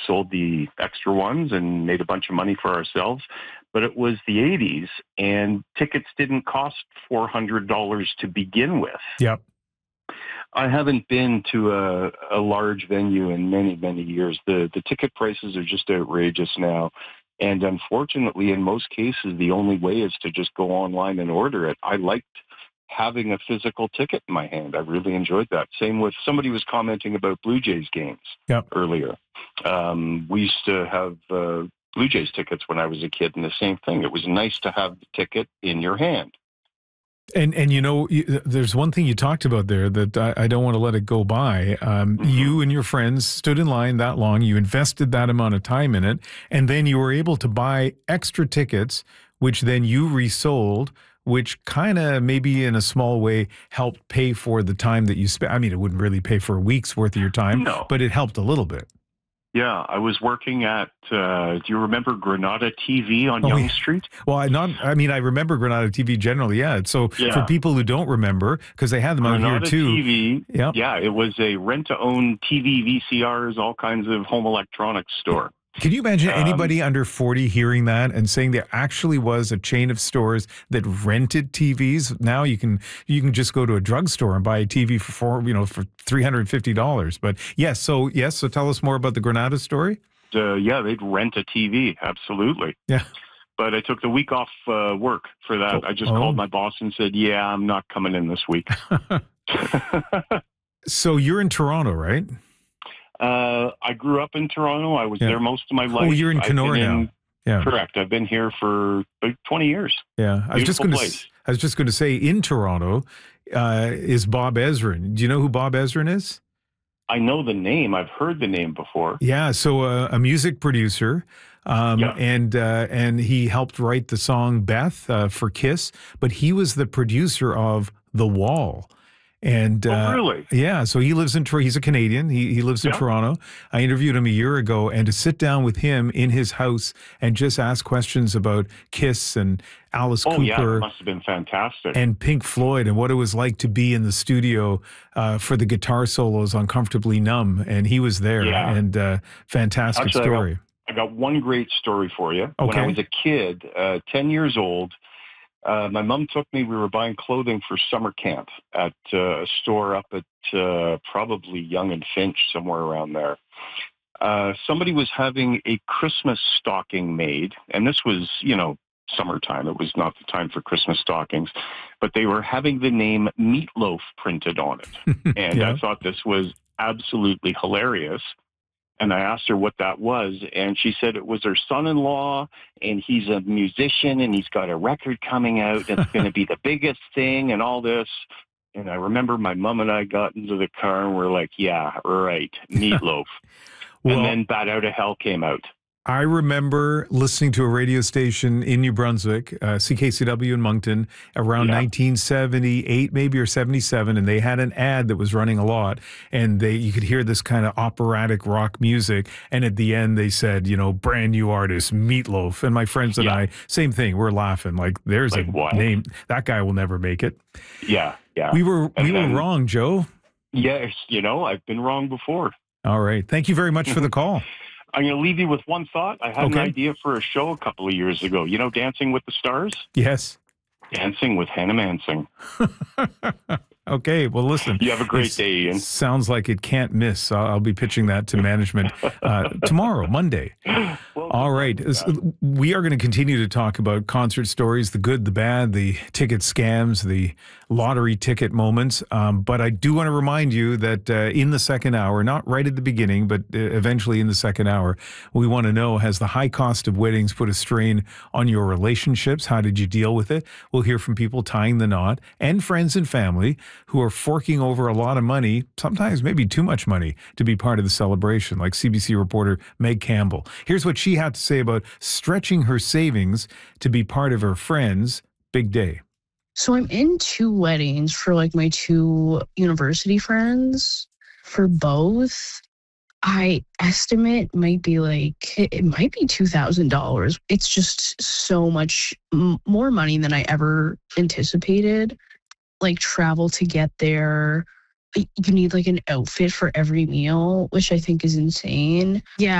sold the extra ones and made a bunch of money for ourselves. But it was the 80s, and tickets didn't cost $400 to begin with. Yep. I haven't been to a large venue in many, many years. The ticket prices are just outrageous now. And unfortunately, in most cases, the only way is to just go online and order it. I liked having a physical ticket in my hand. I really enjoyed that. Same with somebody was commenting about Blue Jays games earlier. We used to have Blue Jays tickets when I was a kid, and the same thing. It was nice to have the ticket in your hand. And you know, there's one thing you talked about there that I don't want to let it go by. You and your friends stood in line that long. You invested that amount of time in it. And then you were able to buy extra tickets, which then you resold, which kind of maybe in a small way helped pay for the time that you spent. I mean, it wouldn't really pay for a week's worth of your time, but it helped a little bit. Yeah, I was working at, do you remember Granada TV on Yonge Street? Well, I remember Granada TV generally, So for people who don't remember, because they had them out here too. TV, it was a rent-to-own TV, VCRs, all kinds of home electronics store. Can you imagine anybody under 40 hearing that and saying there actually was a chain of stores that rented TVs? Now you can just go to a drugstore and buy a TV for $350. But so tell us more about the Granada story. They'd rent a TV, absolutely. Yeah. But I took the week off work for that. I just called my boss and said, I'm not coming in this week. So you're in Toronto, right? I grew up in Toronto. I was there most of my life. Oh, you're in Kenora now. Yeah, correct. I've been here for about 20 years. Yeah, I was just going to say, in Toronto is Bob Ezrin. Do you know who Bob Ezrin is? I know the name. I've heard the name before. Yeah, so a music producer, and he helped write the song Beth for Kiss, but he was the producer of The Wall. And really? Yeah, so he lives in Toronto. He's a Canadian. He lives in Toronto. I interviewed him a year ago, and to sit down with him in his house and just ask questions about Kiss and Alice Cooper. Yeah, it must have been fantastic. And Pink Floyd, and what it was like to be in the studio for the guitar solos on Comfortably Numb. And he was there, and fantastic story. I got one great story for you. Okay. When I was a kid, 10 years old, my mom took me. We were buying clothing for summer camp at a store up at probably Yonge and Finch, somewhere around there. Somebody was having a Christmas stocking made, and this was, summertime. It was not the time for Christmas stockings, but they were having the name Meatloaf printed on it. And I thought this was absolutely hilarious. And I asked her what that was, and she said it was her son-in-law, and he's a musician, and he's got a record coming out that's going to be the biggest thing and all this. And I remember my mom and I got into the car, and we're like, yeah, right, Meatloaf. And then Bat Out of Hell came out. I remember listening to a radio station in New Brunswick, CKCW in Moncton, around 1978 maybe or 77, and they had an ad that was running a lot, and you could hear this kind of operatic rock music, and at the end they said, brand new artist, Meatloaf, and my friends and I, same thing, we're laughing, like there's a name, that guy will never make it. Yeah. We were wrong, Joe. Yes, I've been wrong before. All right. Thank you very much for the call. I'm going to leave you with one thought. I had an idea for a show a couple of years ago. Dancing with the Stars? Yes. Dancing with Hannah Mansing. Okay, well, listen. You have a great day, Ian. Sounds like it can't miss. I'll be pitching that to management tomorrow, Monday. All right. We are going to continue to talk about concert stories, the good, the bad, the ticket scams, the lottery ticket moments. But I do want to remind you that in the second hour, not right at the beginning, but eventually in the second hour, we want to know, has the high cost of weddings put a strain on your relationships? How did you deal with it? We'll hear from people tying the knot and friends and family who are forking over a lot of money, sometimes maybe too much money, to be part of the celebration, like CBC reporter Meg Campbell. Here's what she had to say about stretching her savings to be part of her friend's big day. So I'm in 2 weddings for my 2 university friends. For both, I estimate it might be $2,000. It's just so much more money than I ever anticipated. Travel to get there. You need an outfit for every meal, which I think is insane. Yeah.